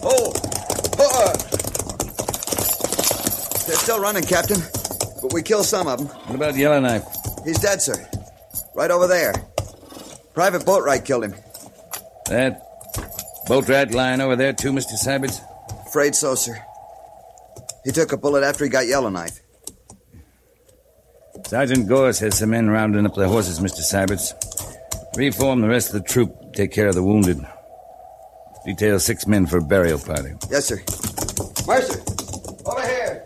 Oh! They're still running, Captain. But we killed some of them. What about Yellowknife? He's dead, sir. Right over there. Private Boatwright killed him. That boat rat lying over there too, Mr. Sabbits? Afraid so, sir. He took a bullet after he got Yellowknife. Sergeant Gorse has some men rounding up their horses, Mr. Sabbits. Reform the rest of the troop. Take care of the wounded. Detail 6 men for a burial party. Yes, sir. Mercer, over here.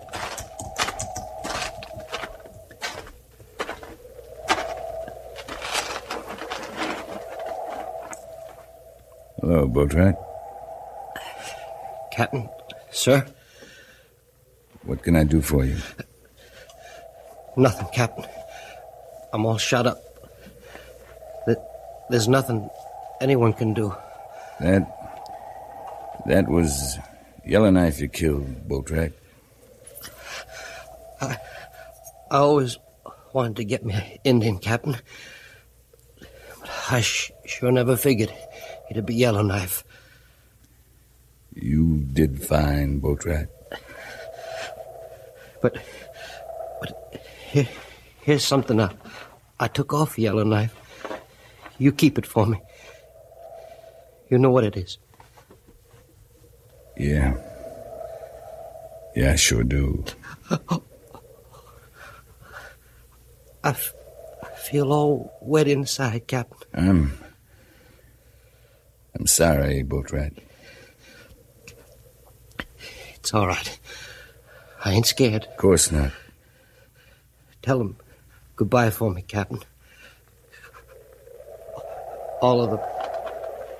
Hello, Boatwright. Captain, sir? What can I do for you? Nothing, Captain. I'm all shot up. There's nothing anyone can do. That was Yellowknife you killed, Boatwright. I always wanted to get me an Indian, Captain. But I sure never figured it'd be Yellowknife. You did fine, Boatwright. But here's something I took off Yellowknife. You keep it for me. You know what it is. Yeah. Yeah, I sure do. I feel all wet inside, Captain. I'm sorry, Boatwright. It's all right. I ain't scared. Of course not. Tell him goodbye for me, Captain. All of the